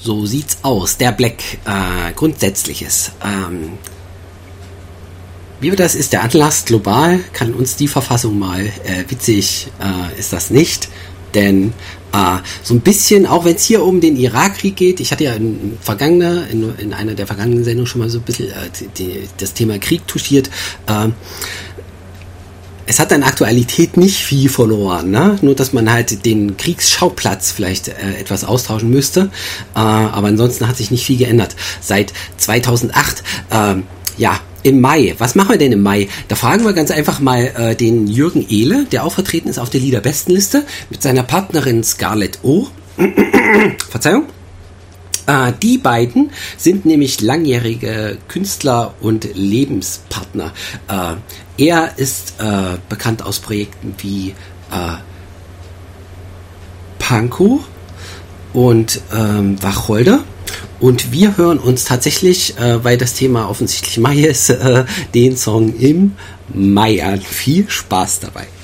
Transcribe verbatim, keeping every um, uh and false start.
So sieht's aus. Der Black, äh, Grundsätzliches. Ähm, wie wir das ist, der Anlass global, kann uns die Verfassung mal, äh, witzig äh, ist das nicht, denn äh, so ein bisschen, auch wenn es hier um den Irakkrieg geht, ich hatte ja in, vergangene, in, in einer der vergangenen Sendungen schon mal so ein bisschen äh, die, das Thema Krieg touchiert, äh, es hat an Aktualität nicht viel verloren, ne? Nur, dass man halt den Kriegsschauplatz vielleicht äh, etwas austauschen müsste, äh, aber ansonsten hat sich nicht viel geändert. Seit zweitausendacht, äh, ja, im Mai. Was machen wir denn im Mai? Da fragen wir ganz einfach mal äh, den Jürgen Ehle, der auch vertreten ist auf der Liederbestenliste, mit seiner Partnerin Scarlett O. Verzeihung. Äh, die beiden sind nämlich langjährige Künstler und Lebenspartner. Äh, er ist äh, bekannt aus Projekten wie äh, Pankow und ähm, Wacholder. Und wir hören uns tatsächlich, äh, weil das Thema offensichtlich Mai ist, äh, den Song im Mai an. Viel Spaß dabei.